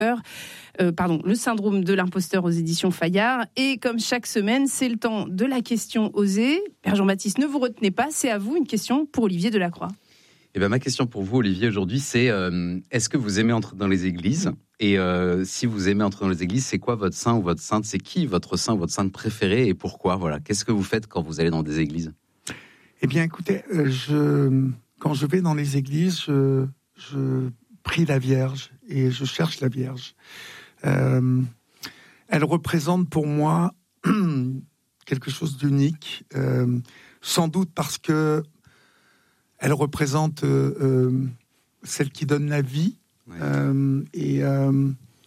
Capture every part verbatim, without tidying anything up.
Euh, pardon, le syndrome de l'imposteur aux éditions Fayard. Et comme chaque semaine, c'est le temps de la question osée. Père Jean-Baptiste, ne vous retenez pas, c'est à vous une question pour Olivier Delacroix. Eh ben, ma question pour vous, Olivier, aujourd'hui, c'est euh, est-ce que vous aimez entrer dans les églises ? Et euh, si vous aimez entrer dans les églises, c'est quoi votre saint ou votre sainte ? C'est qui votre saint ou votre sainte préféré et pourquoi ? Voilà. Qu'est-ce que vous faites quand vous allez dans des églises ? Eh bien, écoutez, euh, je, quand je vais dans les églises, je, je prie la Vierge et je cherche la Vierge. Euh, elle représente pour moi quelque chose d'unique, euh, sans doute parce que elle représente euh, euh, celle qui donne la vie. Ouais. Euh, et euh,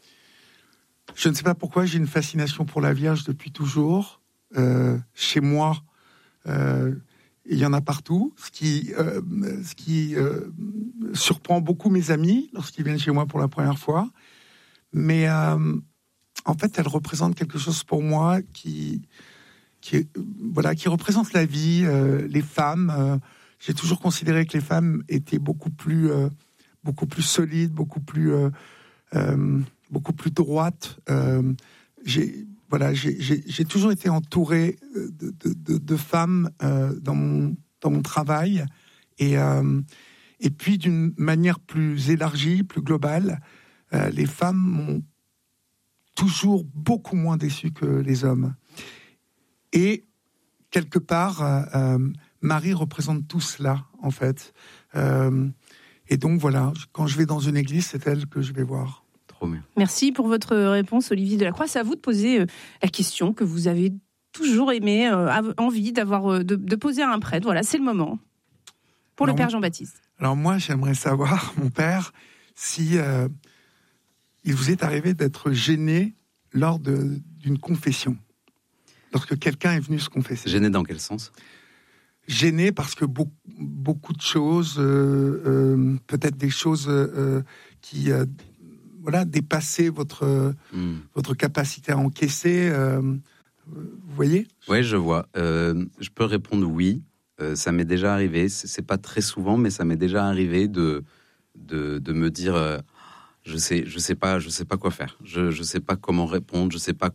je ne sais pas pourquoi j'ai une fascination pour la Vierge depuis toujours. Euh, chez moi, euh, il y en a partout, ce qui, euh, ce qui euh, surprend beaucoup mes amis lorsqu'ils viennent chez moi pour la première fois. Mais euh, en fait, elle représente quelque chose pour moi qui, qui, est, voilà, qui représente la vie, euh, les femmes. Euh, j'ai toujours considéré que les femmes étaient beaucoup plus, euh, beaucoup plus solides, beaucoup plus, euh, euh, beaucoup plus droites. Euh, j'ai, voilà, j'ai, j'ai, j'ai toujours été entouré de, de, de, de femmes euh, dans mon, dans mon travail, et, euh, et puis d'une manière plus élargie, plus globale. Euh, les femmes m'ont toujours beaucoup moins déçu que les hommes. Et quelque part, euh, euh, Marie représente tout cela, en fait. Euh, et donc voilà, quand je vais dans une église, c'est elle que je vais voir. Trop bien. Merci pour votre réponse, Olivier Delacroix. C'est à vous de poser euh, la question que vous avez toujours aimé, euh, envie d'avoir, euh, de, de poser à un prêtre. Voilà, c'est le moment. Pour alors, le Père Jean-Baptiste. Alors moi, j'aimerais savoir, mon Père, si... Euh, il vous est arrivé d'être gêné lors de, d'une confession, lorsque quelqu'un est venu se confesser. Gêné dans quel sens ? Gêné parce que beaucoup, beaucoup de choses, euh, euh, peut-être des choses euh, qui euh, voilà, dépassaient votre, mm. votre capacité à encaisser. Euh, vous voyez ? Oui, je vois. Euh, je peux répondre oui. Euh, ça m'est déjà arrivé. C'est, c'est pas très souvent, mais ça m'est déjà arrivé de, de, de me dire... Euh, Je sais, je sais pas, je sais pas quoi faire. Je, je sais pas comment répondre. Je sais pas.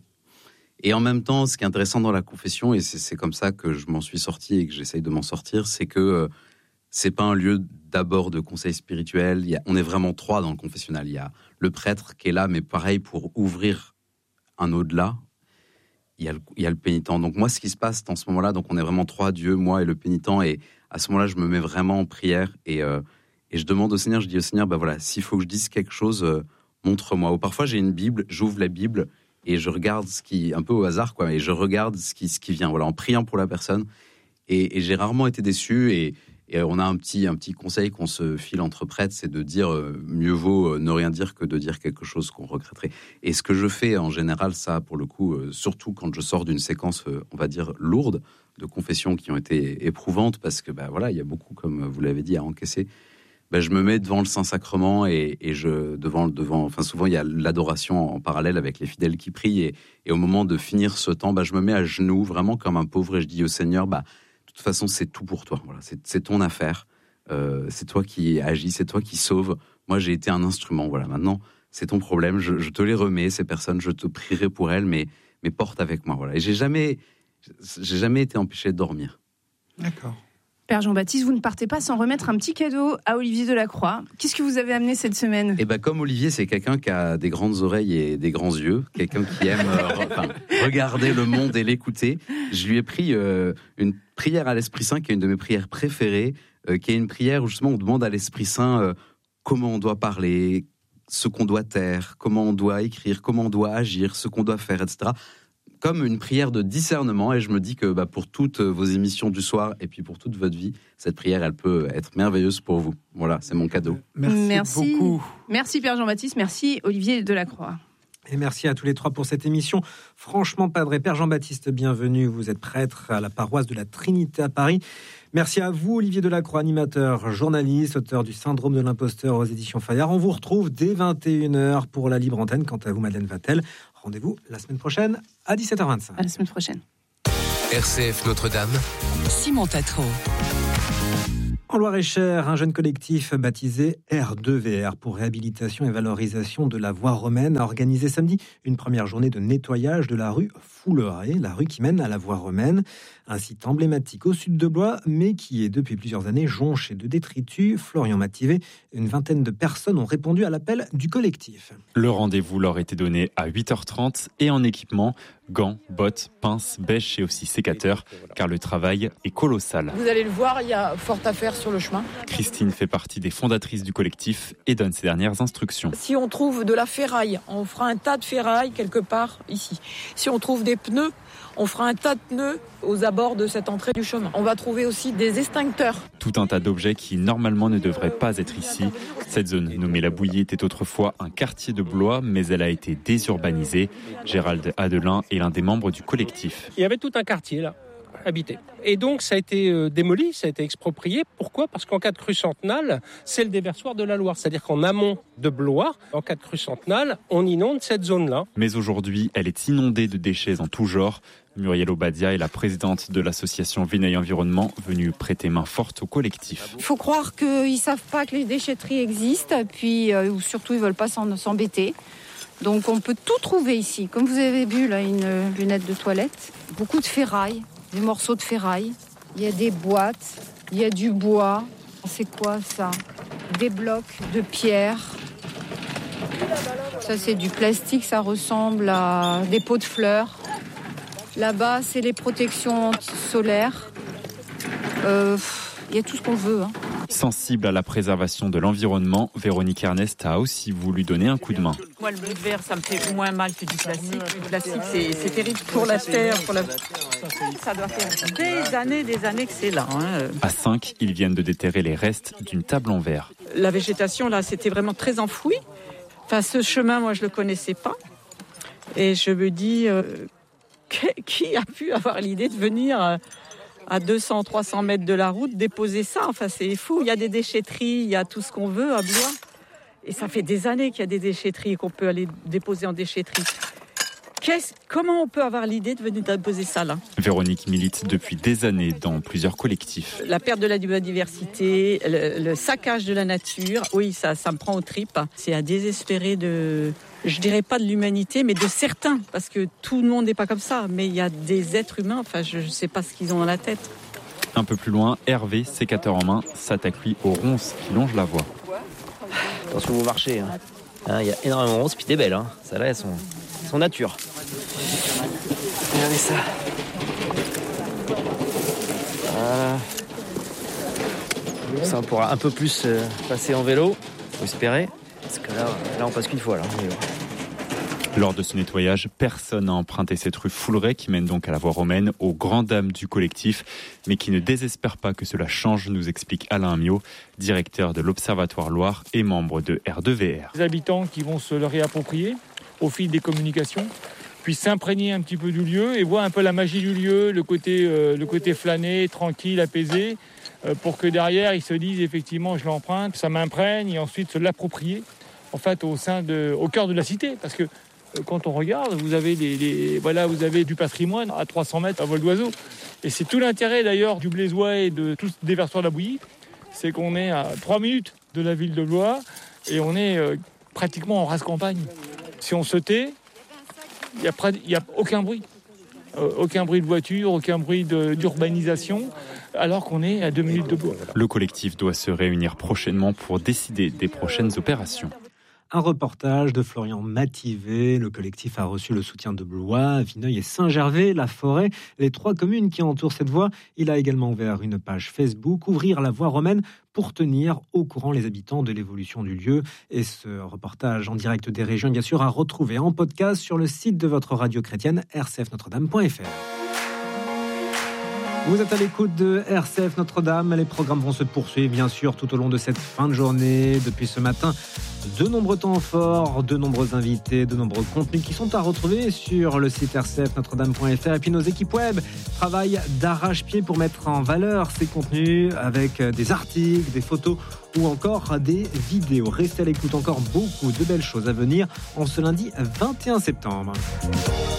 Et en même temps, ce qui est intéressant dans la confession, et c'est, c'est comme ça que je m'en suis sorti et que j'essaye de m'en sortir, c'est que euh, c'est pas un lieu d'abord de conseil spirituel. Il y a, on est vraiment trois dans le confessionnal. Il y a le prêtre qui est là, mais pareil pour ouvrir un au-delà. Il y a le, il y a le pénitent. Donc moi, ce qui se passe dans ce moment-là, donc on est vraiment trois, Dieu, moi et le pénitent. Et à ce moment-là, je me mets vraiment en prière et euh, Et je demande au Seigneur, je dis au Seigneur, bah voilà, s'il faut que je dise quelque chose, euh, montre-moi. Ou parfois j'ai une Bible, j'ouvre la Bible et je regarde ce qui, un peu au hasard, quoi, et je regarde ce qui, ce qui vient, voilà, en priant pour la personne. Et, et j'ai rarement été déçu. Et, et on a un petit, un petit conseil qu'on se file entre prêtres, c'est de dire euh, mieux vaut euh, ne rien dire que de dire quelque chose qu'on regretterait. Et ce que je fais en général, ça, pour le coup, euh, surtout quand je sors d'une séquence, euh, on va dire lourde, de confessions qui ont été éprouvantes, parce que bah voilà, il y a beaucoup, comme vous l'avez dit, à encaisser. Ben, je me mets devant le Saint-Sacrement et, et je devant devant enfin souvent il y a l'adoration en parallèle avec les fidèles qui prient et, et au moment de finir ce temps, ben, je me mets à genoux vraiment comme un pauvre et je dis au Seigneur, bah de toute façon c'est tout pour toi, voilà, c'est, c'est ton affaire, euh, c'est toi qui agis, c'est toi qui sauves. Moi j'ai été un instrument, voilà, maintenant c'est ton problème, je, je te les remets ces personnes, je te prierai pour elles, mais mais porte avec moi, voilà. Et j'ai jamais j'ai jamais été empêché de dormir. D'accord. Père Jean-Baptiste, vous ne partez pas sans remettre un petit cadeau à Olivier Delacroix. Qu'est-ce que vous avez amené cette semaine ? Eh ben, comme Olivier, c'est quelqu'un qui a des grandes oreilles et des grands yeux, quelqu'un qui aime euh, enfin, regarder le monde et l'écouter, je lui ai pris euh, une prière à l'Esprit Saint, qui est une de mes prières préférées, euh, qui est une prière où justement on demande à l'Esprit Saint euh, comment on doit parler, ce qu'on doit taire, comment on doit écrire, comment on doit agir, ce qu'on doit faire, et cetera. Comme une prière de discernement, et je me dis que bah, pour toutes vos émissions du soir et puis pour toute votre vie, cette prière, elle peut être merveilleuse pour vous. Voilà, c'est mon cadeau. Merci, merci beaucoup. Merci Père Jean-Baptiste, merci Olivier Delacroix. Et merci à tous les trois pour cette émission. Franchement, Padre Père Jean-Baptiste, bienvenue. Vous êtes prêtre à la paroisse de la Trinité à Paris. Merci à vous, Olivier Delacroix, animateur, journaliste, auteur du Syndrome de l'imposteur aux éditions Fayard. On vous retrouve dès vingt et une heures pour la libre antenne. Quant à vous, Madeleine Vatel, rendez-vous la semaine prochaine à dix-sept heures vingt-cinq. À la semaine prochaine. R C F Notre-Dame. Simon Tatro. En Loir-et-Cher, un jeune collectif baptisé R deux V R pour réhabilitation et valorisation de la voie romaine a organisé samedi une première journée de nettoyage de la rue Fouleray, la rue qui mène à la voie romaine, un site emblématique au sud de Blois, mais qui est depuis plusieurs années jonché de détritus. Florian Mativet, une vingtaine de personnes ont répondu à l'appel du collectif. Le rendez-vous leur était donné à huit heures trente et en équipement, gants, bottes, pinces, bêches et aussi sécateurs, car le travail est colossal. Vous allez le voir, il y a fort à faire sur le chemin. Christine fait partie des fondatrices du collectif et donne ses dernières instructions. Si on trouve de la ferraille, on fera un tas de ferraille quelque part ici. Si on trouve des pneus, on fera un tas de pneus aux abords de cette entrée du chemin. On va trouver aussi des extincteurs. Tout un tas d'objets qui normalement ne devraient pas être ici. Cette zone nommée La Bouillie était autrefois un quartier de Blois, mais elle a été désurbanisée. Gérald Adelin est l'un des membres du collectif. Il y avait tout un quartier là, habité. Et donc ça a été euh, démoli, ça a été exproprié. Pourquoi ? Parce qu'en cas de crue centenale, c'est le déversoir de la Loire. C'est-à-dire qu'en amont de Blois, en cas de crue centenale, on inonde cette zone-là. Mais aujourd'hui, elle est inondée de déchets en tout genre. Muriel Obadia est la présidente de l'association Vineuil Environnement, venue prêter main forte au collectif. Il faut croire qu'ils ne savent pas que les déchetteries existent, puis euh, ou surtout ils ne veulent pas s'en, s'embêter. Donc on peut tout trouver ici. Comme vous avez vu, là, une lunette de toilette, beaucoup de ferraille, des morceaux de ferraille, il y a des boîtes, il y a du bois. C'est quoi ça ? Des blocs de pierre. Ça c'est du plastique, ça ressemble à des pots de fleurs. Là-bas, c'est les protections solaires. Euh, il y a tout ce qu'on veut. Hein. Sensible à la préservation de l'environnement, Véronique Ernest a aussi voulu donner un coup de main. Moi, le bout de verre, ça me fait moins mal que du plastique. Le plastique, c'est, c'est terrible pour la terre. Pour la... Ça doit faire des années, des années que c'est là. Hein. À cinq, ils viennent de déterrer les restes d'une table en verre. La végétation, là, c'était vraiment très enfouie. Enfin, ce chemin, moi, je le connaissais pas. Et je me dis... Euh, qui a pu avoir l'idée de venir à deux cents, trois cents mètres de la route déposer ça ? Enfin, c'est fou. Il y a des déchetteries, il y a tout ce qu'on veut à Blois. Et ça fait des années qu'il y a des déchetteries qu'on peut aller déposer en déchetterie. Qu'est-ce, comment on peut avoir l'idée de venir déposer ça là ? Véronique milite depuis des années dans plusieurs collectifs. La perte de la biodiversité, le, le saccage de la nature, oui, ça, ça me prend aux tripes. C'est à désespérer de... Je dirais pas de l'humanité, mais de certains, parce que tout le monde n'est pas comme ça. Mais il y a des êtres humains, enfin, je ne sais pas ce qu'ils ont dans la tête. Un peu plus loin, Hervé, sécateur en main, s'attaque lui aux ronces qui longent la voie. Attention vous marchez, hein. Hein, il y a énormément de ronces, puis des belles. Hein. Ça là, elles sont, elles sont nature. Regardez ça. Voilà. Ça, on pourra un peu plus euh, passer en vélo, faut espérer. Parce que là, là on passe qu'une fois. Là. Lors de ce nettoyage, personne n'a emprunté cette rue Fouleray qui mène donc à la voie romaine, aux grandes dames du collectif, mais qui ne désespère pas que cela change, nous explique Alain Amiot, directeur de l'Observatoire Loire et membre de R deux V R. Les habitants qui vont se le réapproprier au fil des communications puissent s'imprégner un petit peu du lieu et voir un peu la magie du lieu, le côté, euh, le côté flâné, tranquille, apaisé, euh, pour que derrière ils se disent effectivement je l'emprunte, ça m'imprègne et ensuite se l'approprier en fait au sein de, au cœur de la cité, parce que euh, quand on regarde, vous avez les, les, voilà, vous avez du patrimoine à trois cents mètres à vol d'oiseau, et c'est tout l'intérêt d'ailleurs du Blaisois et de tout ce déversoir de la Bouillie, c'est qu'on est à trois minutes de la ville de Blois et on est euh, pratiquement en rase campagne. Si on se tait, il n'y a, y a aucun bruit. Euh, aucun bruit de voiture, aucun bruit de, d'urbanisation, alors qu'on est à deux minutes de Blois. Le collectif doit se réunir prochainement pour décider des prochaines opérations. Un reportage de Florian Mativet. Le collectif a reçu le soutien de Blois, Vineuil et Saint-Gervais, la Forêt, les trois communes qui entourent cette voie. Il a également ouvert une page Facebook, Ouvrir la voie romaine, pour tenir au courant les habitants de l'évolution du lieu. Et ce reportage en direct des régions, bien sûr, à retrouver en podcast sur le site de votre radio chrétienne, r c f notre dame point f r. Vous êtes à l'écoute de R C F Notre-Dame. Les programmes vont se poursuivre, bien sûr, tout au long de cette fin de journée. Depuis ce matin, de nombreux temps forts, de nombreux invités, de nombreux contenus qui sont à retrouver sur le site r c f notre dame point f r. Et puis nos équipes web travaillent d'arrache-pied pour mettre en valeur ces contenus avec des articles, des photos ou encore des vidéos. Restez à l'écoute, encore beaucoup de belles choses à venir en ce lundi vingt et un septembre.